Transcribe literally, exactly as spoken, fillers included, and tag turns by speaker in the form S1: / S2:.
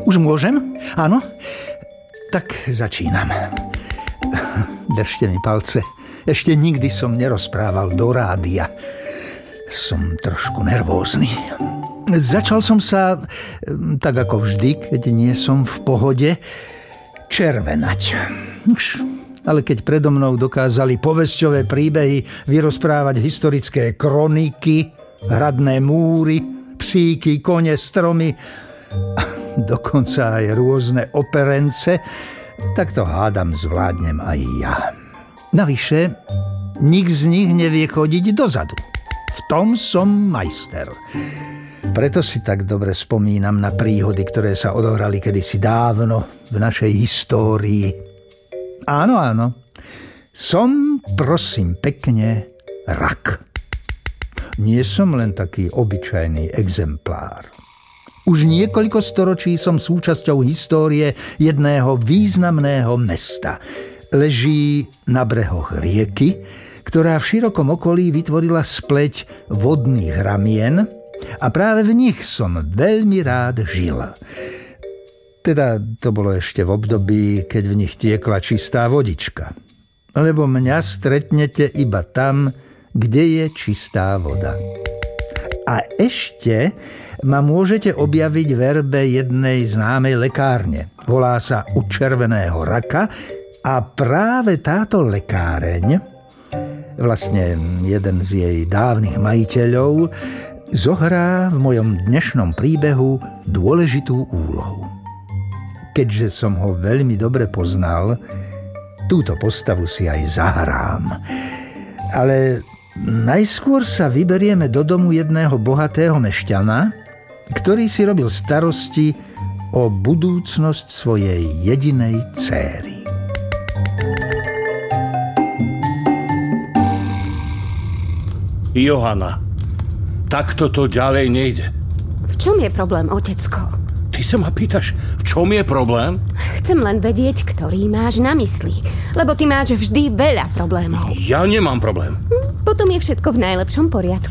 S1: Už môžem? Áno? Tak začínam. Držte mi palce. Ešte nikdy som nerozprával do rádia. Som trošku nervózny. Začal som sa, tak ako vždy, keď nie som v pohode, červenať. Už, ale keď predo mnou dokázali povesťové príbehy vyrozprávať historické kroniky, hradné múry, psíky, kone, stromy a dokonca aj rôzne operence, tak to hádam zvládnem aj ja. Navyše, nik z nich nevie chodiť dozadu. V tom som majster. Preto si tak dobre spomínam na príhody, ktoré sa odohrali kedysi dávno v našej histórii. Áno, áno. Som, prosím pekne, rak. Nie som len taký obyčajný exemplár. Už niekoľko storočí som súčasťou histórie jedného významného mesta. Leží na brehoch rieky, ktorá v širokom okolí vytvorila spleť vodných ramien a práve v nich som veľmi rád žil. Teda to bolo ešte v období, keď v nich tiekla čistá vodička. Lebo mňa stretnete iba tam, kde je čistá voda. A ešte ma môžete objaviť v erbe jednej známej lekárne. Volá sa U červeného raka a práve táto lekáreň, vlastne jeden z jej dávnych majiteľov, zohrá v mojom dnešnom príbehu dôležitú úlohu. Keďže som ho veľmi dobre poznal, túto postavu si aj zahrám. Ale najskôr sa vyberieme do domu jedného bohatého mešťana, ktorý si robil starosti o budúcnosť svojej jedinej dcéry.
S2: Johana, takto to ďalej nejde.
S3: V čom je problém, otecko?
S2: Ty sa ma pýtaš, v čom je problém?
S3: Chcem len vedieť, ktorý máš na mysli, lebo ty máš vždy veľa problémov.
S2: Ja nemám problém.
S3: Hm, potom je všetko v najlepšom poriadku.